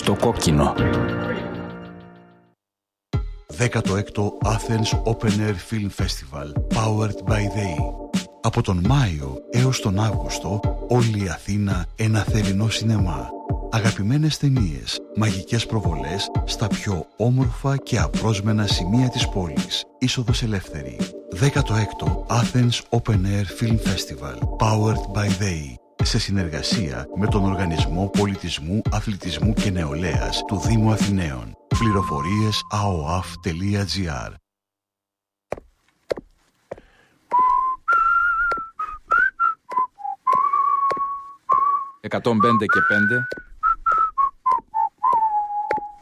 στο κόκκινο. 16ο Athens Open Air Film Festival Powered by They. Από τον Μάιο έως τον Αύγουστο, όλη η Αθήνα ένα θερινό σινεμά. Αγαπημένες ταινίες, μαγικές προβολές στα πιο όμορφα και απρόσμενα σημεία της πόλης. Είσοδος ελεύθερη. 16ο Athens Open Air Film Festival Powered by They. Σε συνεργασία με τον Οργανισμό Πολιτισμού, Αθλητισμού και Νεολαίας του Δήμου Αθηναίων. Πληροφορίες aoaf.gr. 105 και 5